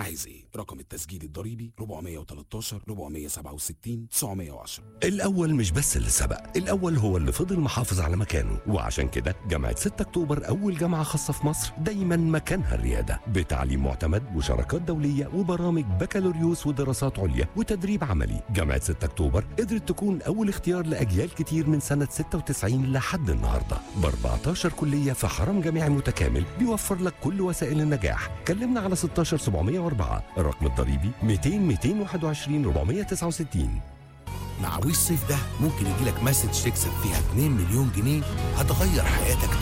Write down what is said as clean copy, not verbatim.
عايز ايه؟ رقم التسجيل الضريبي 413 467 910. الأول مش بس اللي سبق، الأول هو اللي فضل محافظ على مكانه. وعشان كده جامعة 6 أكتوبر أول جامعة خاصة في مصر دايما مكانها الريادة، بتعليم معتمد وشراكات دولية وبرامج بكالوريوس ودراسات عليا وتدريب عملي. جامعة 6 أكتوبر قدرت تكون أول اختيار لأجيال كتير من سنة 96 لحد النهاردة، ب 14 كلية في حرم جامعي متكامل بيوفر لك كل وسائل النجاح. كلمنا على 16704، الرقم الضريبي 200 221 469. مع وي الصيف ده ممكن يجيلك مسج تكسب فيها 2 مليون جنيه هتغير حياتك